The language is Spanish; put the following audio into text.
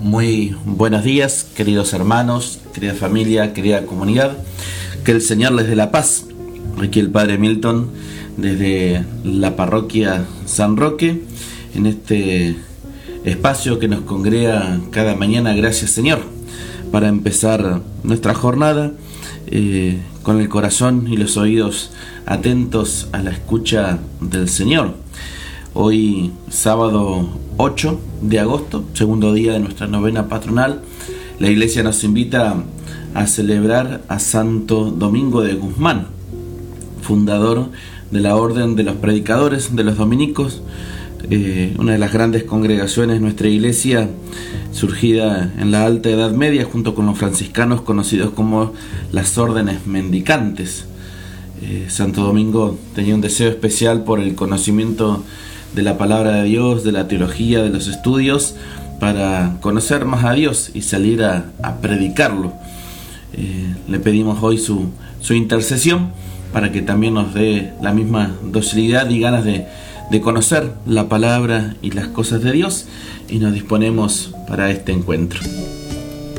Muy buenos días, queridos hermanos, querida familia, querida comunidad. Que el Señor les dé la paz. Aquí el Padre Milton desde la parroquia San Roque, en este espacio que nos congrega cada mañana. Gracias, Señor, para empezar nuestra jornada con el corazón y los oídos atentos a la escucha del Señor. Hoy, sábado 8 de agosto, segundo día de nuestra novena patronal, la Iglesia nos invita a celebrar a Santo Domingo de Guzmán, fundador de la Orden de los Predicadores de los Dominicos, una de las grandes congregaciones de nuestra Iglesia, surgida en la Alta Edad Media junto con los franciscanos, conocidos como las órdenes mendicantes. Santo Domingo tenía un deseo especial por el conocimiento de la palabra de Dios, de la teología, de los estudios, para conocer más a Dios y salir a predicarlo. Le pedimos hoy su intercesión para que también nos dé la misma docilidad y ganas de conocer la palabra y las cosas de Dios, y nos disponemos para este encuentro.